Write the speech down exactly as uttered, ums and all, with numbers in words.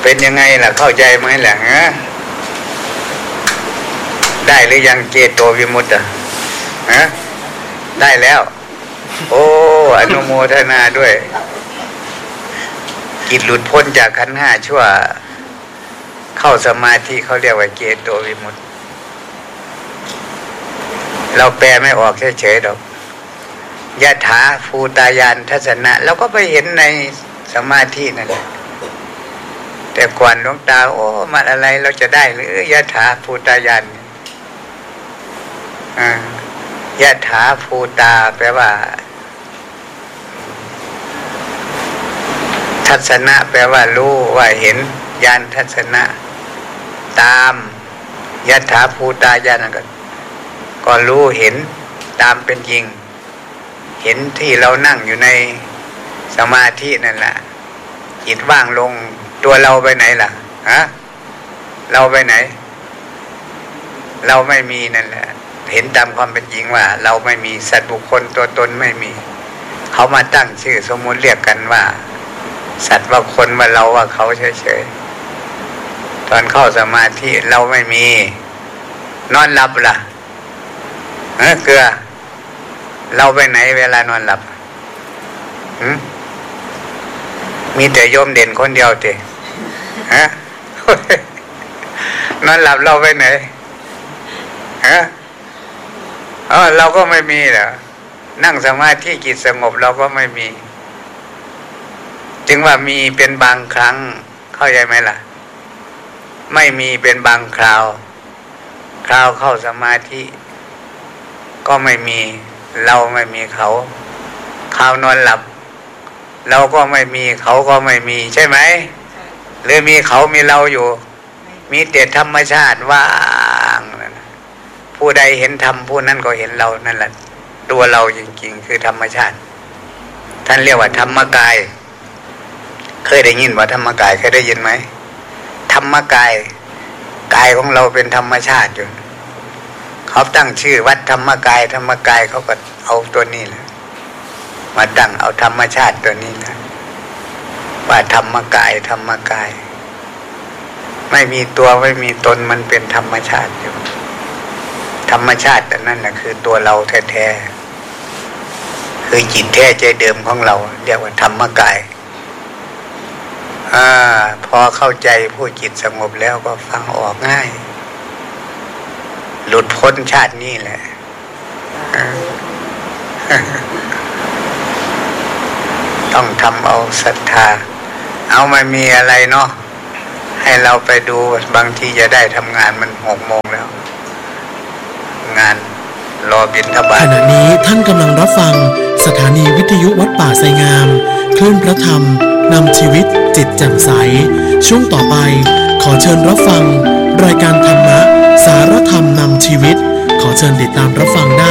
เป็นยังไงล่ะเข้าใจไหมล่ะฮะได้หรือยังเจโตวิมุตติฮะได้แล้วโอ้อนุโมทนาด้วยจิตหลุดพ้นจากขันธ์ห้าชั่วเข้าสมาธิเขาเรียกว่าเจโตวิมุตติเราแปลไม่ออกเฉยๆดอกยะถาภูตายานทัศนะเราก็ไปเห็นในสมาธินั่นแหละแต่ก่อนหลวงตาโอ้มันอะไรเราจะได้หรือยะถาภูตายานอ่ายะถาภูตาแปลว่าทัศนะแปลว่ารู้ว่าเห็นญาณทัศนะตามยะถาภูตายานก็ก็รู้เห็นตามเป็นจริงเห็นที่เรานั่งอยู่ในสมาธินั่นแหละจิตว่างลงตัวเราไปไหนล่ะฮะเราไปไหนเราไม่มีนั่นแหละเห็นตามความเป็นจริงว่าเราไม่มีสัตว์บุคคลตัวตนไม่มีเขามาตั้งชื่อสมมุติเรียกกันว่าสัตว์ว่าคนว่าเราว่าเขาเฉยๆตอนเข้าสมาธิเราไม่มีนอนหลับล่ะเออเกลือเราไปไหนเวลานอนหลับหืมมีแต่โยมเด่นคนเดียวเตะฮะ นอนหลับเราไปไหนฮะอ๋อเราก็ไม่มีเหรอนั่งสมาธิจิตสงบเราก็ไม่มีจึงว่ามีเป็นบางครั้งเข้าใจไหมล่ะไม่มีเป็นบางคราวคราวเข้าสมาธิก็ไม่มีเราไม่มีเขาคราวนอนหลับเราก็ไม่มีเขาก็ไม่มีใช่ไหมหรือมีเขามีเราอยู่มีแต่ธรรมชาติว่างผู้ใดเห็นธรรมผู้นั้นก็เห็นเรานั่นแหละตัวเราจริงๆคือธรรมชาติท่านเรียกว่าธรรมกายเคยได้ยินว่าธรรมกายเคยได้ยินไหมธรรมกายกายของเราเป็นธรรมชาติอยู่เขาตั้งชื่อวัดธรรมกายธรรมกายเขาก็เอาตัวนี้แหละมาตั้งเอาธรรมชาติตัวนี้นะว่าธรรมกายธรรมกายไม่มีตัวไม่มีตนมันเป็นธรรมชาติอยู่ธรรมชาติแต่นั่นแหละคือตัวเราแท้ๆคือจิตแท้ใจเดิมของเราเรียกว่าธรรมกายอ่าพอเข้าใจผู้จิตสงบแล้วก็ฟังออกง่ายหลุดพ้นชาตินี้แหละต้องทำเอาศรัทธาเอาไม่มีอะไรเนาะให้เราไปดูบางทีจะได้ทำงานมันหกโมงแล้วงานรอบิณฑบาตขณะนี้ท่านกำลังรับฟังสถานีวิทยุวัดป่าไสงามคลื่นพระธรรมนำชีวิตจิตแจ่มใสช่วงต่อไปขอเชิญรับฟังรายการธรรมะสารธรรมนำชีวิตขอเชิญติดตามรับฟังได้